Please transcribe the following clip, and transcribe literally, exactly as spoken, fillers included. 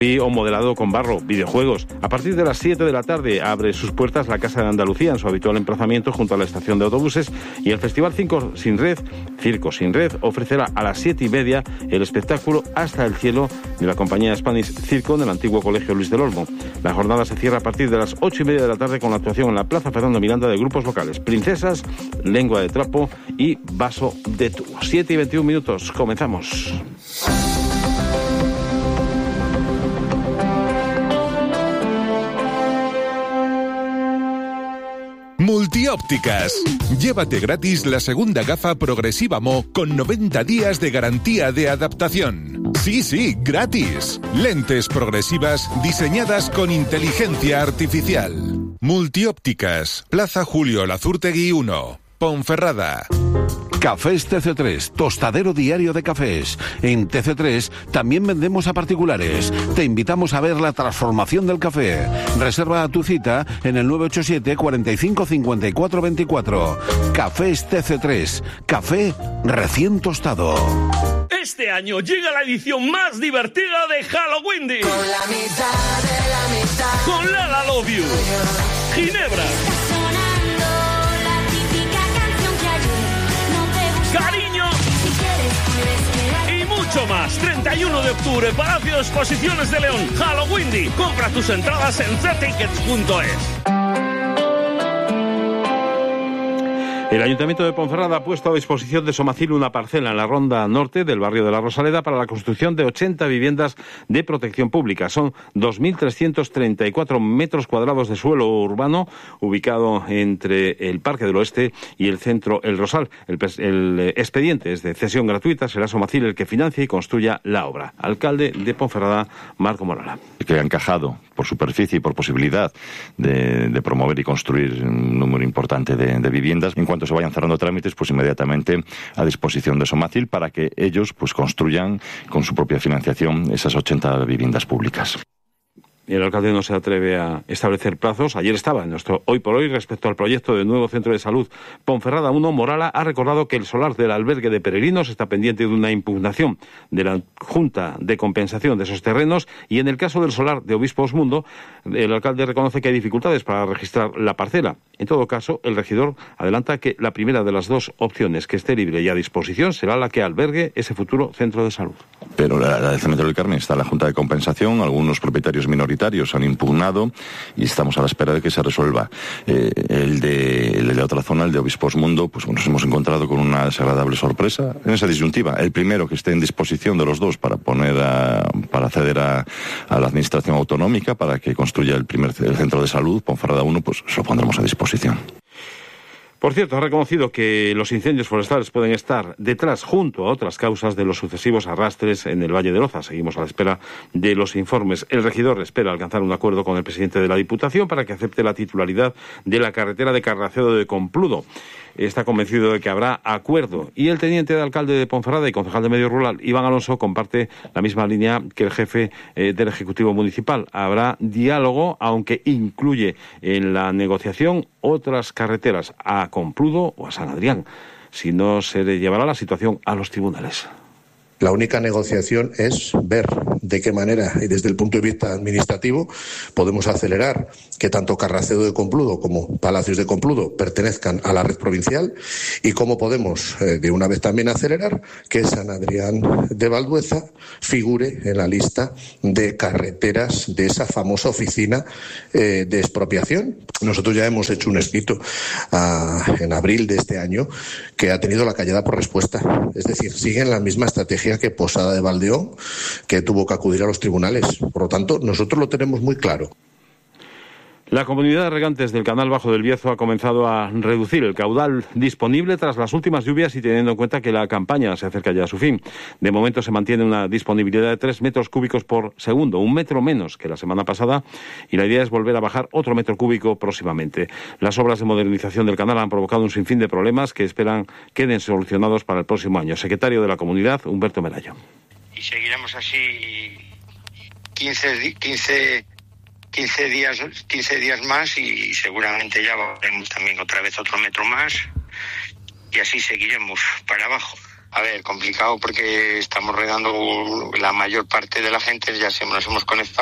o modelado con barro, videojuegos. A partir de las siete de la tarde abre sus puertas la Casa de Andalucía en su habitual emplazamiento junto a la estación de autobuses, y el Festival Circo Sin Red, Circo Sin Red ofrecerá a las siete y media el espectáculo Hasta el Cielo de la compañía Spanish Circo en el antiguo Colegio Luis del Olmo. La jornada se cierra a partir de las ocho y media de la tarde con la actuación en la Plaza Fernando Miranda de grupos locales Princesas, Lengua de Trapo y Vaso de Tubo. siete y veintiún minutos, comenzamos. Multiópticas. Llévate gratis la segunda gafa progresiva Mo con noventa días de garantía de adaptación. Sí, sí, gratis. Lentes progresivas diseñadas con inteligencia artificial. Multiópticas. Plaza Julio Lazurtegui uno, Ponferrada. Cafés T C tres, tostadero diario de cafés. En T C tres también vendemos a particulares. Te invitamos a ver la transformación del café. Reserva tu cita en el nueve ocho siete, cuarenta y cinco, cincuenta y cuatro veinticuatro. Cafés T C tres, café recién tostado. Este año llega la edición más divertida de Halloween. Con la mitad de la mitad. Con Lala Love You, Ginebra, Cariño y mucho más. treinta y uno de octubre, Palacio de Exposiciones de León, Halloween. Compra tus entradas en c tickets punto es. El Ayuntamiento de Ponferrada ha puesto a disposición de Somacil una parcela en la ronda norte del barrio de la Rosaleda para la construcción de ochenta viviendas de protección pública. Son dos mil trescientos treinta y cuatro metros cuadrados de suelo urbano ubicado entre el Parque del Oeste y el centro El Rosal. El, el expediente es de cesión gratuita. Será Somacil el que financie y construya la obra. Alcalde de Ponferrada, Marco Morola. Que ha encajado por superficie y por posibilidad de, de promover y construir un número importante de, de viviendas. En cuanto se vayan cerrando trámites, pues inmediatamente a disposición de Somacil para que ellos pues construyan con su propia financiación esas ochenta viviendas públicas. El alcalde no se atreve a establecer plazos. Ayer estaba en nuestro Hoy por Hoy respecto al proyecto del nuevo centro de salud Ponferrada uno. Morala ha recordado que el solar del albergue de peregrinos está pendiente de una impugnación de la Junta de Compensación de esos terrenos, y en el caso del solar de Obispos Mundo, el alcalde reconoce que hay dificultades para registrar la parcela. En todo caso, el regidor adelanta que la primera de las dos opciones que esté libre y a disposición será la que albergue ese futuro centro de salud. Pero la, la del Cementerio del Carmen está en la Junta de Compensación, algunos propietarios minoritarios han impugnado y estamos a la espera de que se resuelva. Eh, el, de, el de la otra zona, el de Obispos Mundo, pues nos hemos encontrado con una desagradable sorpresa en esa disyuntiva. El primero que esté en disposición de los dos para poner a, para acceder a, a la administración autonómica para que construya el primer el centro de salud, Ponferrada uno, pues se lo pondremos a disposición. Por cierto, ha reconocido que los incendios forestales pueden estar detrás, junto a otras causas, de los sucesivos arrastres en el Valle de Loza. Seguimos a la espera de los informes. El regidor espera alcanzar un acuerdo con el presidente de la Diputación para que acepte la titularidad de la carretera de Carracedo de Compludo. Está convencido de que habrá acuerdo. Y el teniente de alcalde de Ponferrada y concejal de Medio Rural, Iván Alonso, comparte la misma línea que el jefe eh, del Ejecutivo Municipal. Habrá diálogo, aunque incluye en la negociación otras carreteras a Compludo o a San Adrián. Si no, se le llevará la situación a los tribunales. La única negociación es ver de qué manera, y desde el punto de vista administrativo, podemos acelerar que tanto Carracedo de Compludo como Palacios de Compludo pertenezcan a la red provincial, y cómo podemos, eh, de una vez también, acelerar que San Adrián de Valdueza figure en la lista de carreteras de esa famosa oficina eh, de expropiación. Nosotros ya hemos hecho un escrito a, en abril de este año que ha tenido la callada por respuesta. Es decir, siguen la misma estrategia que Posada de Valdeón, que tuvo que acudir a los tribunales. Por lo tanto, nosotros lo tenemos muy claro. La comunidad de regantes del Canal Bajo del Bierzo ha comenzado a reducir el caudal disponible tras las últimas lluvias y teniendo en cuenta que la campaña se acerca ya a su fin. De momento se mantiene una disponibilidad de tres metros cúbicos por segundo, un metro menos que la semana pasada, y la idea es volver a bajar otro metro cúbico próximamente. Las obras de modernización del canal han provocado un sinfín de problemas que esperan queden solucionados para el próximo año. Secretario de la Comunidad, Humberto Melayo. Y seguiremos así quince, quince, quince días, quince días más, y seguramente ya haremos también otra vez otro metro más, y así seguiremos para abajo. A ver, complicado porque estamos redando la mayor parte de la gente, ya se nos hemos conectado.